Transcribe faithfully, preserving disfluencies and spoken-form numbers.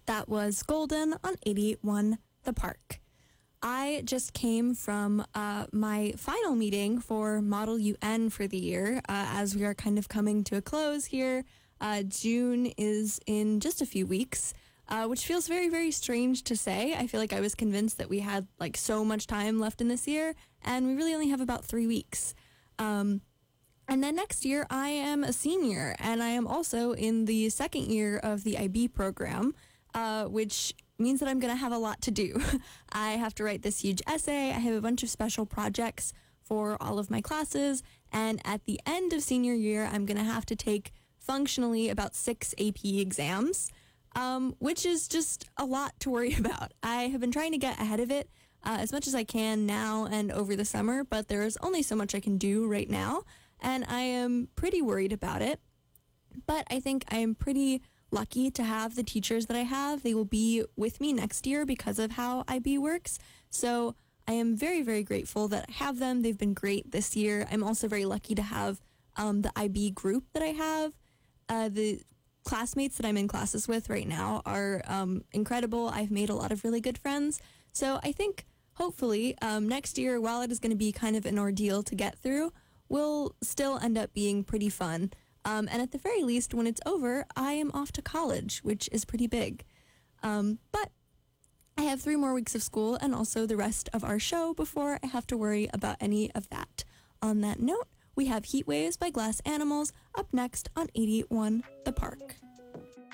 That was Golden on eighty-eight point one The Park. I just came from uh, my final meeting for Model U N for the year. Uh, as we are kind of coming to a close here, uh, June is in just a few weeks, uh, which feels very, very strange to say. I feel like I was convinced that we had like so much time left in this year, and we really only have about three weeks. Um, and then next year, I am a senior, and I am also in the second year of the I B program, uh, which means that I'm going to have a lot to do. I have to write this huge essay. I have a bunch of special projects for all of my classes. And at the end of senior year, I'm going to have to take functionally about six A P exams, um, which is just a lot to worry about. I have been trying to get ahead of it uh, as much as I can now and over the summer, but there is only so much I can do right now. And I am pretty worried about it. But I think I am pretty lucky to have the teachers that I have. They will be with me next year because of how I B works. So I am very, very grateful that I have them. They've been great this year. I'm also very lucky to have um, the I B group that I have. Uh, the classmates that I'm in classes with right now are um, incredible. I've made a lot of really good friends. So I think hopefully um, next year, while it is going to be kind of an ordeal to get through, will still end up being pretty fun. Um, and at the very least, when it's over, I am off to college, which is pretty big. Um, but I have three more weeks of school and also the rest of our show before I have to worry about any of that. On that note, we have Heat Waves by Glass Animals up next on eighty-eight point one The Park.